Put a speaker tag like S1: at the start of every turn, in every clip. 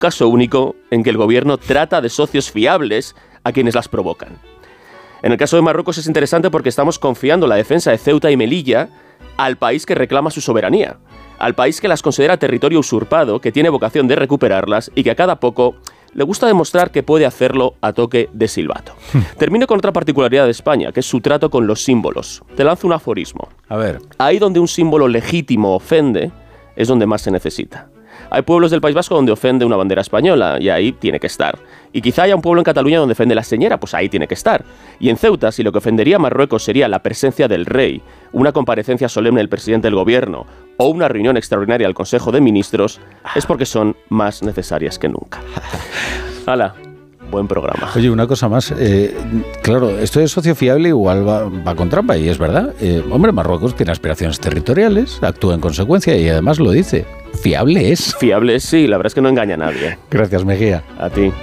S1: caso único en que el gobierno trata de socios fiables a quienes las provocan. En el caso de Marruecos es interesante porque estamos confiando la defensa de Ceuta y Melilla al país que reclama su soberanía, al país que las considera territorio usurpado, que tiene vocación de recuperarlas y que a cada poco le gusta demostrar que puede hacerlo a toque de silbato. Termino con otra particularidad de España, que es su trato con los símbolos. Te lanzo un aforismo.
S2: A ver.
S1: Ahí donde un símbolo legítimo ofende, es donde más se necesita. Hay pueblos del País Vasco donde ofende una bandera española, y ahí tiene que estar. Y quizá haya un pueblo en Cataluña donde ofende la señera, pues ahí tiene que estar. Y en Ceuta, si lo que ofendería a Marruecos sería la presencia del rey, una comparecencia solemne del presidente del gobierno o una reunión extraordinaria del Consejo de Ministros, es porque son más necesarias que nunca. ¡Hala! Buen programa.
S2: Oye, una cosa más. Claro, esto de socio fiable igual va con trampa, y es verdad. Hombre, Marruecos tiene aspiraciones territoriales, actúa en consecuencia y además lo dice. Fiable es.
S1: Fiable es, sí, la verdad es que no engaña a nadie.
S2: Gracias, Mejía.
S1: A ti.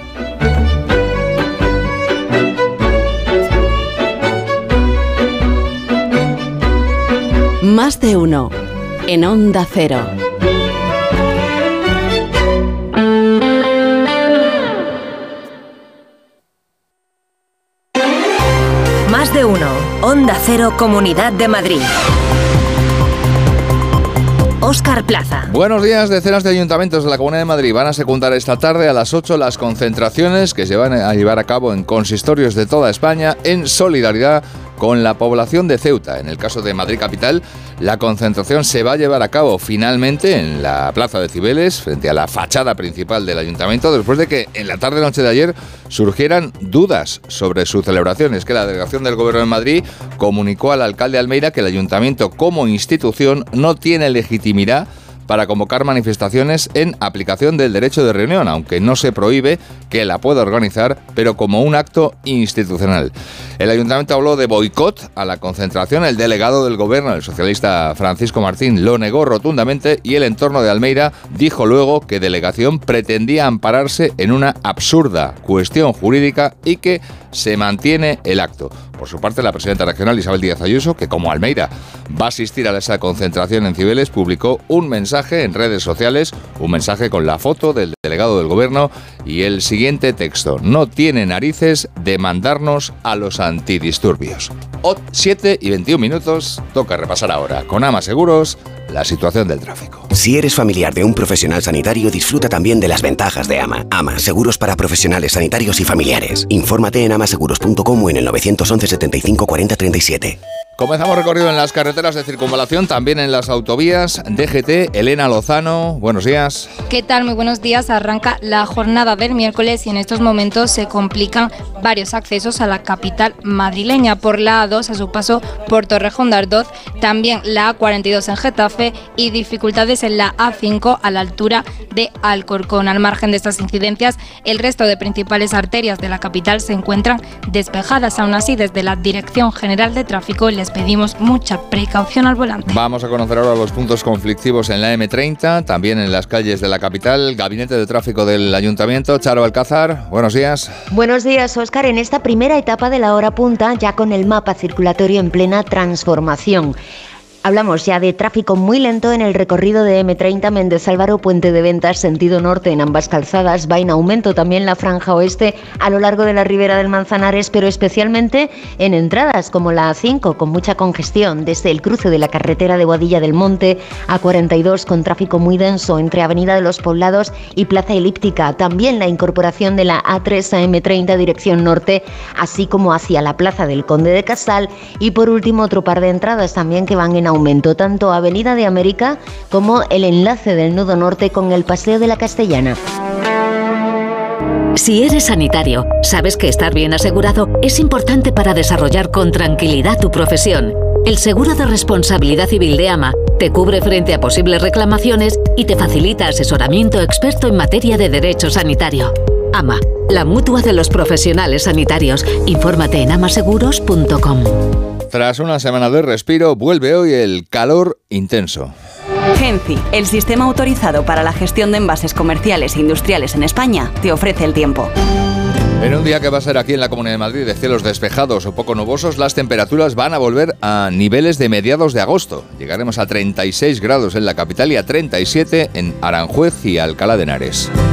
S3: Más de uno. En Onda Cero.
S4: Más de uno. Onda Cero, Comunidad de Madrid. Óscar Plaza.
S5: Buenos días. Decenas de ayuntamientos de la Comunidad de Madrid van a secundar esta tarde a las 8 las concentraciones que se van a llevar a cabo en consistorios de toda España en solidaridad con la población de Ceuta. En el caso de Madrid Capital, la concentración se va a llevar a cabo finalmente en la Plaza de Cibeles, frente a la fachada principal del ayuntamiento, después de que en la tarde-noche de ayer surgieran dudas sobre su celebración. Es que la delegación del Gobierno de Madrid comunicó al alcalde Almeida que el ayuntamiento como institución no tiene legitimidad para convocar manifestaciones en aplicación del derecho de reunión, aunque no se prohíbe que la pueda organizar, pero como un acto institucional. El ayuntamiento habló de boicot a la concentración. El delegado del gobierno, el socialista Francisco Martín, lo negó rotundamente, y el entorno de Almeida dijo luego que delegación pretendía ampararse en una absurda cuestión jurídica y que se mantiene el acto. Por su parte, la presidenta regional Isabel Díaz Ayuso, que como Almeida va a asistir a esa concentración en Cibeles, publicó un mensaje en redes sociales, un mensaje con la foto del delegado del gobierno y el siguiente texto: no tiene narices de mandarnos a los antidisturbios. 7:21, toca repasar ahora con AMA Seguros la situación del tráfico.
S6: Si eres familiar de un profesional sanitario, disfruta también de las ventajas de AMA. AMA, seguros para profesionales sanitarios y familiares. Infórmate en amaseguros.com o en el 911 75 40 37.
S5: Comenzamos recorrido en las carreteras de circunvalación, también en las autovías. DGT, Elena Lozano, buenos días.
S7: ¿Qué tal? Muy buenos días. Arranca la jornada del miércoles y en estos momentos se complican varios accesos a la capital madrileña. Por la A2 a su paso por Torrejón de Ardoz, también la A42 en Getafe y dificultades en la A5 a la altura de Alcorcón. Al margen de estas incidencias, el resto de principales arterias de la capital se encuentran despejadas. Aún así, desde la Dirección General de Tráfico les pedimos mucha precaución al volante.
S5: Vamos a conocer ahora los puntos conflictivos en la M30, también en las calles de la capital. Gabinete de Tráfico del Ayuntamiento, Charo Alcázar, buenos días.
S8: Buenos días, Óscar. En esta primera etapa de la hora punta, ya con el mapa circulatorio en plena transformación. Hablamos ya de tráfico muy lento en el recorrido de M30 Méndez Álvaro, Puente de Ventas, sentido norte en ambas calzadas. Va en aumento también la franja oeste a lo largo de la ribera del Manzanares, pero especialmente en entradas como la A5, con mucha congestión desde el cruce de la carretera de Boadilla del Monte, A42 con tráfico muy denso entre Avenida de los Poblados y Plaza Elíptica. También la incorporación de la A3 a M30 dirección norte, así como hacia la Plaza del Conde de Casal. Y por último, otro par de entradas también que van en aumento, tanto Avenida de América como el enlace del nudo norte con el Paseo de la Castellana.
S4: Si eres sanitario, sabes que estar bien asegurado es importante para desarrollar con tranquilidad tu profesión. El seguro de responsabilidad civil de AMA te cubre frente a posibles reclamaciones y te facilita asesoramiento experto en materia de derecho sanitario. AMA, la mutua de los profesionales sanitarios. Infórmate en amaseguros.com.
S5: Tras una semana de respiro, vuelve hoy el calor intenso.
S9: Genci, el sistema autorizado para la gestión de envases comerciales e industriales en España, te ofrece el tiempo.
S5: En un día que va a ser aquí en la Comunidad de Madrid de cielos despejados o poco nubosos, las temperaturas van a volver a niveles de mediados de agosto. Llegaremos a 36 grados en la capital y a 37 en Aranjuez y Alcalá de Henares.